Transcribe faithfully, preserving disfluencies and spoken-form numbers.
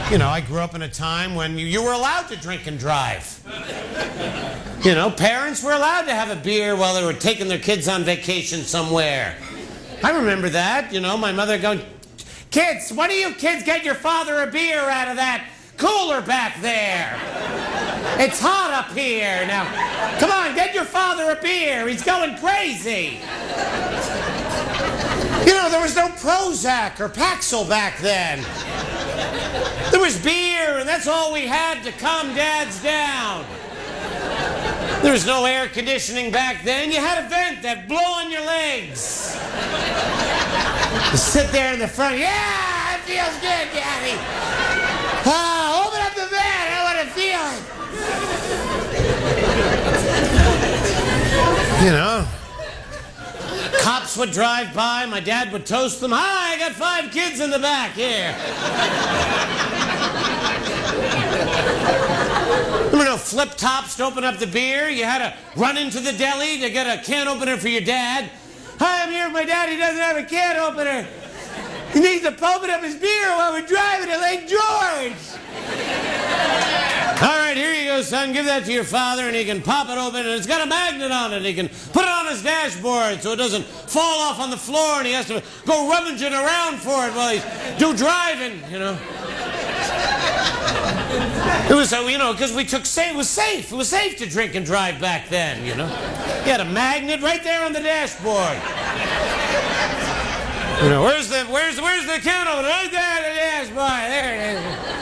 You know, I grew up in a time when you, you were allowed to drink and drive. You know, parents were allowed to have a beer while they were taking their kids on vacation somewhere. I remember that, you know, my mother going, kids, why don't you kids get your father a beer out of that cooler back there? It's hot up here. Now, come on, get your father a beer. He's going crazy. You know, there was no Prozac or Paxil back then. There was beer, and that's all we had to calm dads down. There was no air conditioning back then. You had a vent that'd blow on your legs. You sit there in the front. Yeah, it feels good, Daddy. Ah, open up the vent. I want to feel it. You know, cops would drive by. My dad would toast them. Hi, I got five kids in the back here. There were no flip tops to open up the beer. You had to run into the deli to get a can opener for your dad. Hi, I'm here with my dad. He doesn't have a can opener. He needs to open up his beer while we're driving to Lake George. All right, here you go, son. Give that to your father, and he can pop it open, and it's got a magnet on it. He can put it on his dashboard so it doesn't fall off on the floor, and he has to go rummaging around for it while he's do driving, you know. It was, so you know, because we took safe. It was safe. It was safe to drink and drive back then, you know. You had a magnet right there on the dashboard. You know, where's the where's where's the can opener? Right there on the dashboard. There it is.